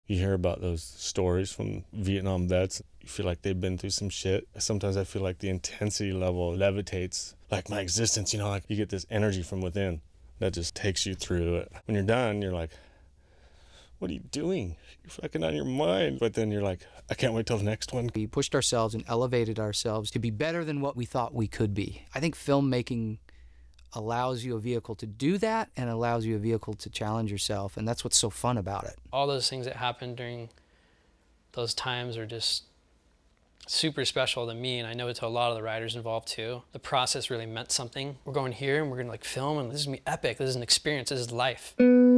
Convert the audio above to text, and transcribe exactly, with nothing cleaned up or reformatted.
You hear about those stories from Vietnam vets. You feel like they've been through some shit. Sometimes I feel like the intensity level levitates, like my existence, you know, like you get this energy from within that just takes you through it. When you're done, you're like, what are you doing? You're fucking on your mind. But then you're like, I can't wait till the next one. We pushed ourselves and elevated ourselves to be better than what we thought we could be. I think filmmaking allows you a vehicle to do that and allows you a vehicle to challenge yourself, and that's what's so fun about it. All those things that happened during those times are just super special to me, and I know to a lot of the writers involved too. The process really meant something. We're going here and we're gonna like film, and this is gonna be epic. This is an experience, this is life.